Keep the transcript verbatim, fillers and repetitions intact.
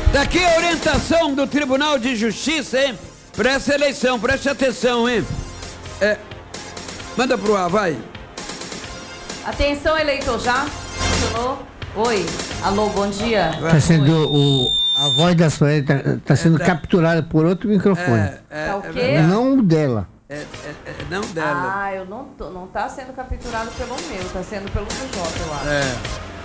Daqui a orientação do Tribunal de Justiça, hein? Para essa eleição, preste atenção, hein? É, manda pro ar, vai. Atenção, eleitor, já? Funcionou? Oi. Alô, bom dia. Tá sendo o, a voz da Sueli tá, tá sendo É, tá. capturada por outro microfone. É, é, Tá o é quê? verdade. Não o dela. É, é, é, não dela. Ah, eu não tô, não tá sendo capturado pelo meu, tá sendo pelo do Jota, eu acho. É.